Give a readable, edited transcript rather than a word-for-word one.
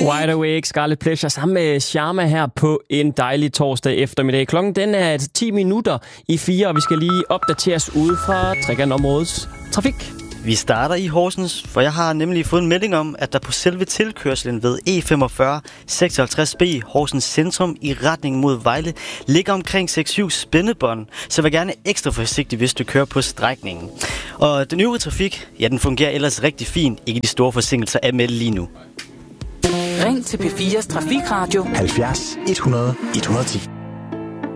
Wide Awake, Scarlet Pleasure, sammen med Sharma her på en dejlig torsdag eftermiddag. Klokken den er 10 minutter i 4, og vi skal lige opdateres ude fra Trekant-områdets trafik. Vi starter i Horsens, for jeg har nemlig fået en melding om, at der på selve tilkørslen ved E45 56B Horsens Centrum i retning mod Vejle ligger omkring 6-7 spændebånd, så vær gerne ekstra forsigtig, hvis du kører på strækningen. Og den øvrige trafik, ja, den fungerer ellers rigtig fint. Ikke de store forsinkelser er med lige nu. Ring til P4's Trafikradio 70 100 110.